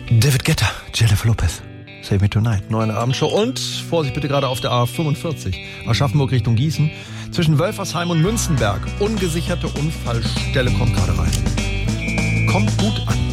David Guetta, Jennifer Lopez. Save Me Tonight, neue Abendshow. Und Vorsicht bitte gerade auf der A45, Aschaffenburg Richtung Gießen. Zwischen Wölfersheim und Münzenberg. Ungesicherte Unfallstelle kommt gerade rein. Kommt gut an.